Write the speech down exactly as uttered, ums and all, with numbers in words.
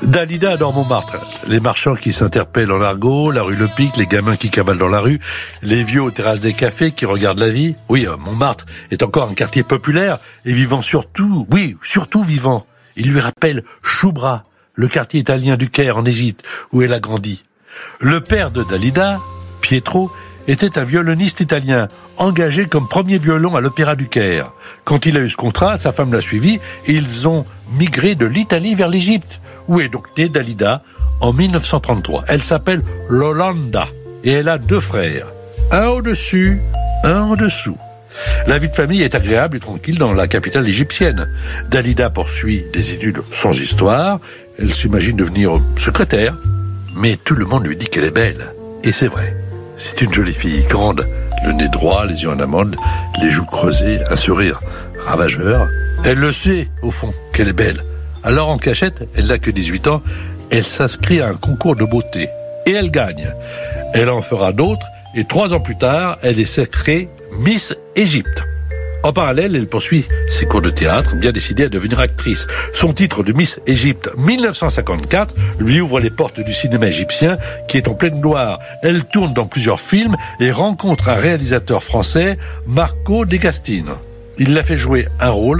Dalida dans Montmartre. Les marchands qui s'interpellent en argot, la rue Le Pic, les gamins qui cavalent dans la rue, les vieux aux terrasses des cafés qui regardent la vie. Oui, Montmartre est encore un quartier populaire et vivant surtout, oui, surtout vivant. Il lui rappelle Choubra, le quartier italien du Caire en Égypte, où elle a grandi. Le père de Dalida, Pietro, était un violoniste italien, engagé comme premier violon à l'Opéra du Caire. Quand il a eu ce contrat, sa femme l'a suivi et ils ont migré de l'Italie vers l'Égypte, où est donc née Dalida en mille neuf cent trente-trois. Elle s'appelle Lolanda et elle a deux frères, un au-dessus, un en dessous. La vie de famille est agréable et tranquille dans la capitale égyptienne. Dalida poursuit des études sans histoire, elle s'imagine devenir secrétaire, mais tout le monde lui dit qu'elle est belle. Et c'est vrai. C'est une jolie fille, grande, le nez droit, les yeux en amande, les joues creusées, un sourire ravageur. Elle le sait, au fond, qu'elle est belle. Alors en cachette, elle n'a que dix-huit ans, elle s'inscrit à un concours de beauté. Et elle gagne. Elle en fera d'autres, et trois ans plus tard, elle est sacrée Miss Égypte. En parallèle, elle poursuit ses cours de théâtre, bien décidée à devenir actrice. Son titre de Miss Égypte mille neuf cent cinquante-quatre lui ouvre les portes du cinéma égyptien qui est en pleine gloire. Elle tourne dans plusieurs films et rencontre un réalisateur français, Marco Degastine. Il l'a fait jouer un rôle